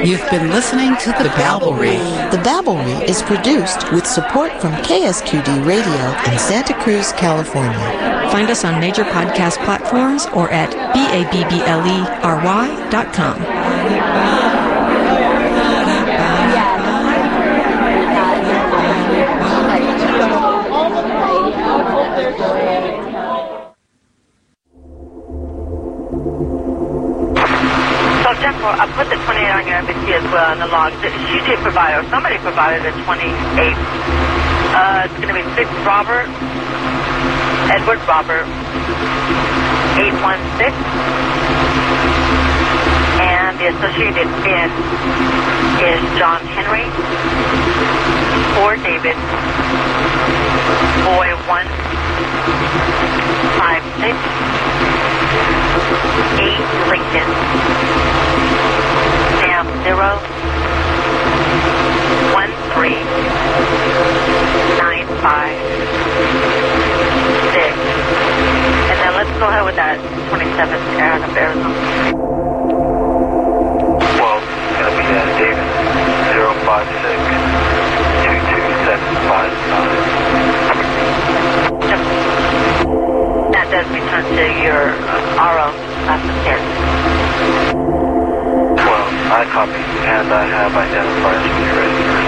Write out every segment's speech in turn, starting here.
You've been listening to The Babblery. The Babblery is produced with support from KSQD Radio in Santa Cruz, California. Find us on major podcast platforms or at babblery.com. So, Jennifer, I put the 28 on your MBC as well in the log. She did provide, or somebody provided a 28. It's going to be 6 Robert, Edward Robert, 816. And the associated bin is John Henry, 4 David, Boy 156, 8 Lincoln, Sam 0, 13956. And then let's go ahead with that 27th Aaron of Arizona. Well, it's going to be David 056 22759. That does return to your RO assistant. Well, I copy, and I have identifiers when you're ready for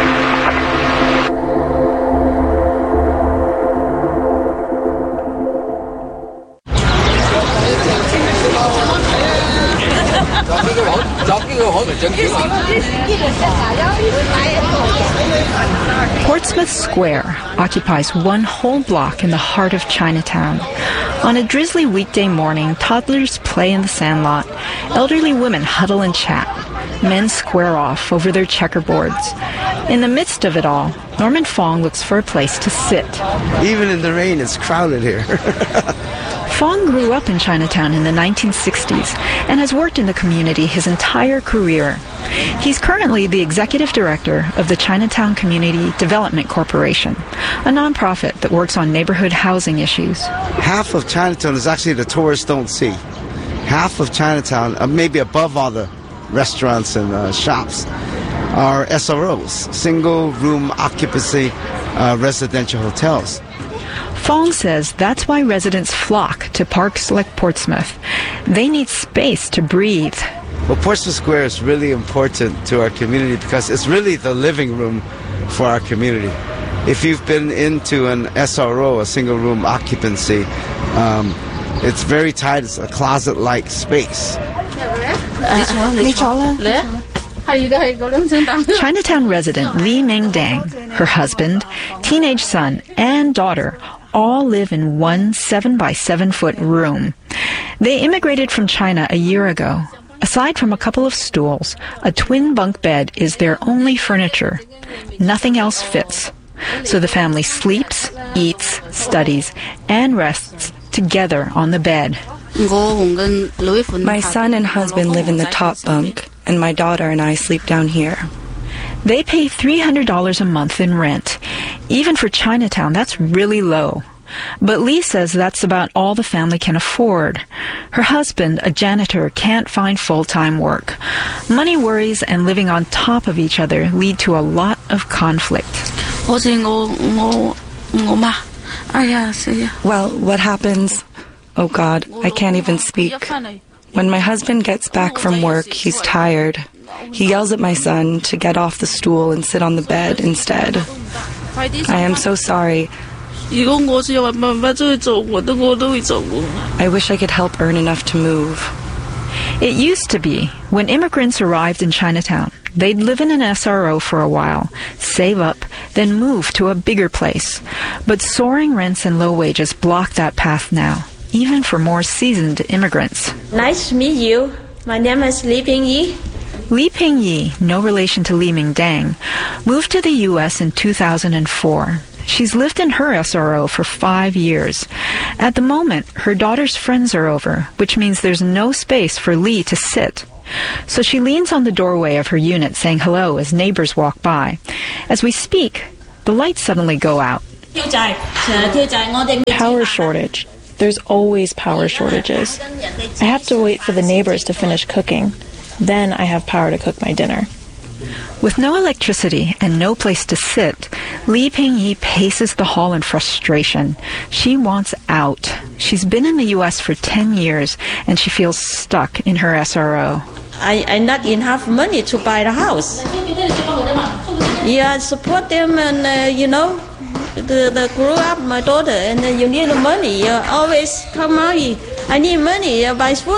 Portsmouth Square occupies one whole block in the heart of Chinatown. On a drizzly weekday morning, toddlers play in the sandlot. Elderly women huddle and chat. Men square off over their checkerboards. In the midst of it all, Norman Fong looks for a place to sit. Even in the rain, it's crowded here. Fong grew up in Chinatown in the 1960s and has worked in the community his entire career. He's currently the executive director of the Chinatown Community Development Corporation, a nonprofit that works on neighborhood housing issues. Half of Chinatown is actually the tourists don't see. Half of Chinatown, maybe above all the restaurants and shops, are SROs, single room occupancy residential hotels. Fong says that's why residents flock to parks like Portsmouth. They need space to breathe. Well, Portsmouth Square is really important to our community because it's really the living room for our community. If you've been into an SRO, a single room occupancy, it's very tight. It's a closet-like space. Chinatown resident Li Mingdang, her husband, teenage son, and daughter all live in one 7-by-7-foot room. They immigrated from China a year ago. Aside from a couple of stools, a twin bunk bed is their only furniture. Nothing else fits. So the family sleeps, eats, studies, and rests together on the bed. My son and husband live in the top bunk, and my daughter and I sleep down here. They pay $300 a month in rent. Even for Chinatown, that's really low. But Lee says that's about all the family can afford. Her husband, a janitor, can't find full-time work. Money worries and living on top of each other lead to a lot of conflict. Well, what happens? Oh God, I can't even speak. When my husband gets back from work, he's tired. He yells at my son to get off the stool and sit on the bed instead. I am so sorry. I wish I could help earn enough to move. It used to be, when immigrants arrived in Chinatown, they'd live in an SRO for a while, save up, then move to a bigger place. But soaring rents and low wages block that path now, even for more seasoned immigrants. Nice to meet you. My name is Li Pingyi. Li Pingyi, no relation to Li Mingdang, moved to the U.S. in 2004. She's lived in her SRO for 5 years. At the moment, her daughter's friends are over, which means there's no space for Li to sit. So she leans on the doorway of her unit saying hello as neighbors walk by. As we speak, the lights suddenly go out. Power shortage. There's always power shortages. I have to wait for the neighbors to finish cooking. Then I have power to cook my dinner. With no electricity and no place to sit, Li Pingyi paces the hall in frustration. She wants out. She's been in the U.S. for 10 years, and she feels stuck in her SRO. I not enough money to buy the house. Yeah, support them and, the grow up, my daughter, and you need the money. Always come out, I need money, buy food.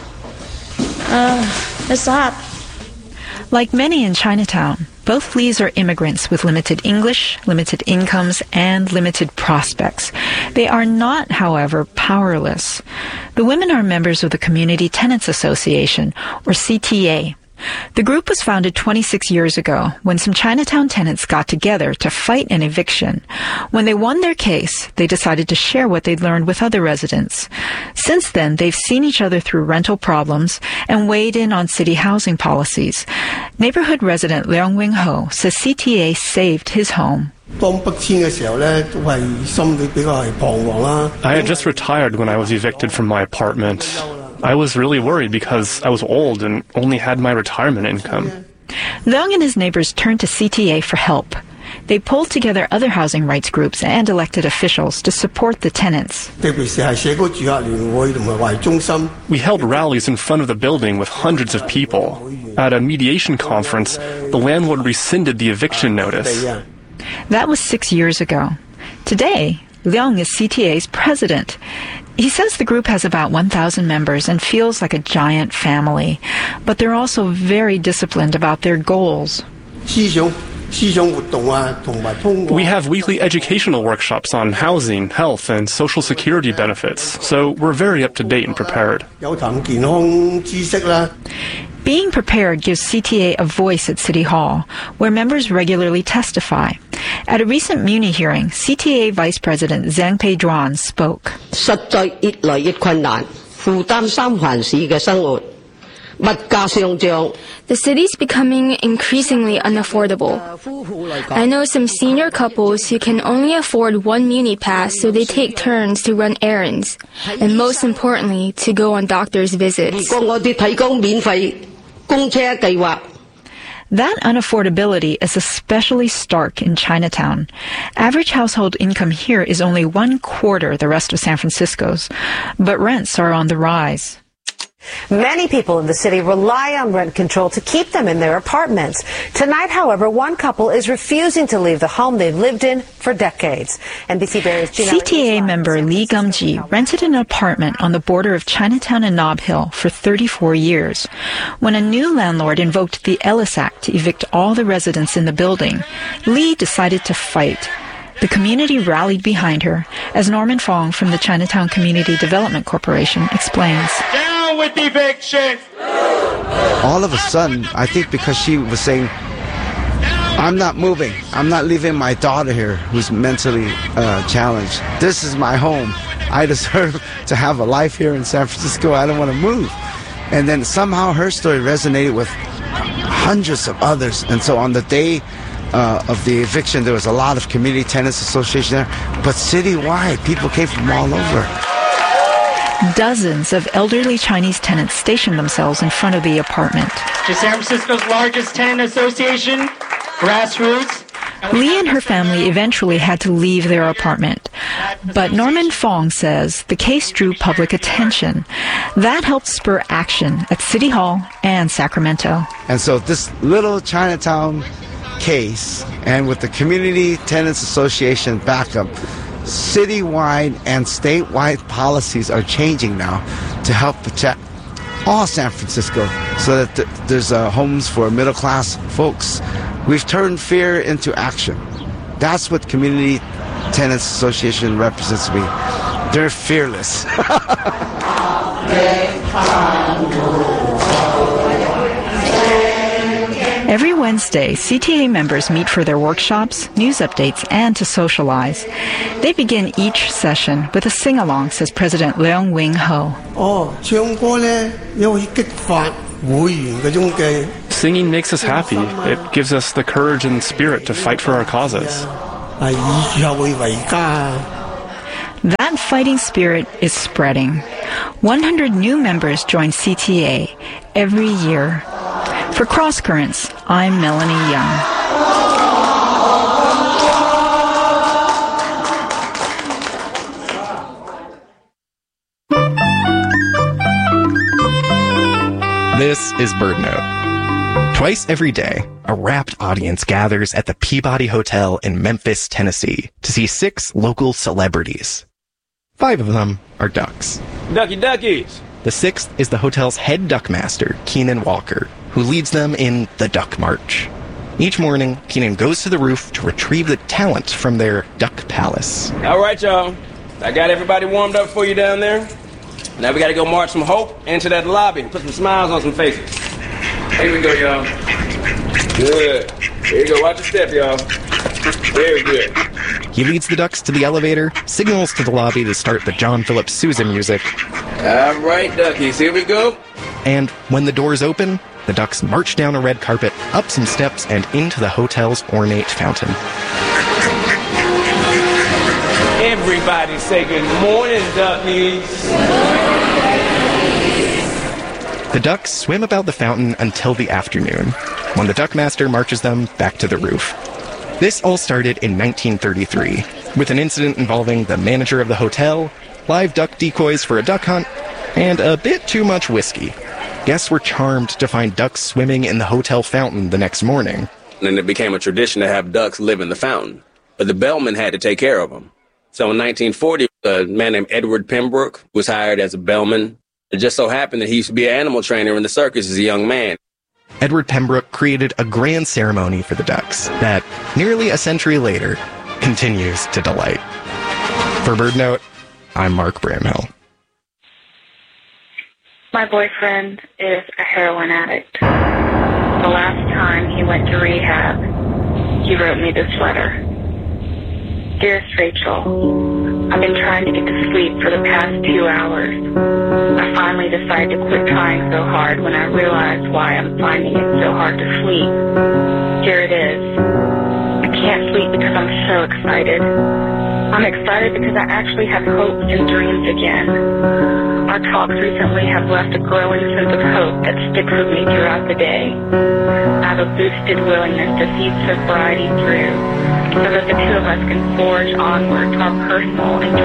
It's hard. Like many in Chinatown, both Lees are immigrants with limited English, limited incomes, and limited prospects. They are not, however, powerless. The women are members of the Community Tenants Association, or CTA. The group was founded 26 years ago when some Chinatown tenants got together to fight an eviction. When they won their case, they decided to share what they'd learned with other residents. Since then, they've seen each other through rental problems and weighed in on city housing policies. Neighborhood resident Leung Wing Ho says CTA saved his home. I had just retired when I was evicted from my apartment. I was really worried because I was old and only had my retirement income. Leung and his neighbors turned to CTA for help. They pulled together other housing rights groups and elected officials to support the tenants. We held rallies in front of the building with hundreds of people. At a mediation conference, the landlord rescinded the eviction notice. That was 6 years ago. Today, Leung is CTA's president. He says the group has about 1,000 members and feels like a giant family, but they're also very disciplined about their goals. We have weekly educational workshops on housing, health, and social security benefits, so we're very up to date and prepared. Being prepared gives CTA a voice at City Hall, where members regularly testify. At a recent Muni hearing, CTA Vice President Zhang Peizhuan spoke. The city's becoming increasingly unaffordable. I know some senior couples who can only afford one Muni pass, so they take turns to run errands, and most importantly, to go on doctor's visits. That unaffordability is especially stark in Chinatown. Average household income here is only 1/4 the rest of San Francisco's, but rents are on the rise. Many people in the city rely on rent control to keep them in their apartments. Tonight, however, one couple is refusing to leave the home they've lived in for decades. NBC Bears CTA member Lee Gum-ji rented an apartment on the border of Chinatown and Nob Hill for 34 years. When a new landlord invoked the Ellis Act to evict all the residents in the building, Lee decided to fight. The community rallied behind her, as Norman Fong from the Chinatown Community Development Corporation explains. Down with eviction! All of a sudden, I think because she was saying, I'm not moving. I'm not leaving my daughter here who's mentally challenged. This is my home. I deserve to have a life here in San Francisco. I don't want to move. And then somehow her story resonated with hundreds of others. And so on the day of the eviction, there was a lot of Community Tenants Association there, but citywide, people came from all over. Dozens of elderly Chinese tenants stationed themselves in front of the apartment. To San Francisco's largest tenant association, Grassroots. Lee and her family eventually had to leave their apartment. But Norman Fong says the case drew public attention. That helped spur action at City Hall and Sacramento. And so this little Chinatown case, and with the Community Tenants Association backup, citywide and statewide policies are changing now to help protect all San Francisco so that there's homes for middle-class folks. We've turned fear into action. That's what Community Tenants Association represents me. They're fearless. Every Wednesday, CTA members meet for their workshops, news updates, and to socialize. They begin each session with a sing-along, says President Leung Wing Ho. Singing makes us happy. It gives us the courage and spirit to fight for our causes. That fighting spirit is spreading. 100 new members joined CTA. every year. For Cross Currents, I'm Melanie Young. This is BirdNote. Twice every day, a rapt audience gathers at the Peabody Hotel in Memphis, Tennessee, to see 6 local celebrities. 5 of them are ducks. Ducky duckies! The 6th is the hotel's head duckmaster, Keenan Walker, who leads them in the Duck March. Each morning, Keenan goes to the roof to retrieve the talent from their duck palace. All right, y'all. I got everybody warmed up for you down there. Now we gotta go march some hope into that lobby and put some smiles on some faces. Here we go, y'all. Good. Here you go. Watch your step, y'all. Very good. He leads the ducks to the elevator, signals to the lobby to start the John Philip Sousa music. All right, duckies. Here we go. And when the doors open, the ducks march down a red carpet, up some steps, and into the hotel's ornate fountain. Everybody say good morning, duckies. The ducks swim about the fountain until the afternoon, when the duckmaster marches them back to the roof. This all started in 1933, with an incident involving the manager of the hotel, live duck decoys for a duck hunt, and a bit too much whiskey. Guests were charmed to find ducks swimming in the hotel fountain the next morning. And it became a tradition to have ducks live in the fountain, but the bellman had to take care of them. So in 1940, a man named Edward Pembroke was hired as a bellman. It just so happened that he used to be an animal trainer in the circus as a young man. Edward Pembroke created a grand ceremony for the ducks that, nearly a century later, continues to delight. For BirdNote, I'm Mark Bramhill. My boyfriend is a heroin addict. The last time he went to rehab, he wrote me this letter. Dearest Rachel, I've been trying to get to sleep for the past 2 hours. I finally decided to quit trying so hard when I realized why I'm finding it so hard to sleep. Here it is. I can't sleep because I'm so excited. I'm excited because I actually have hopes and dreams again. Our talks recently have left a growing sense of hope that sticks with me throughout the day. I have a boosted willingness to see sobriety through, so that the two of us can forge onward to our personal and